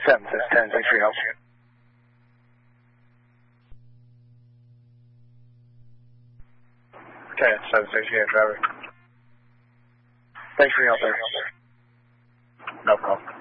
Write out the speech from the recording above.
7-10, thanks for your help. Okay, 7-6, driver. Thanks for your help there. No problem.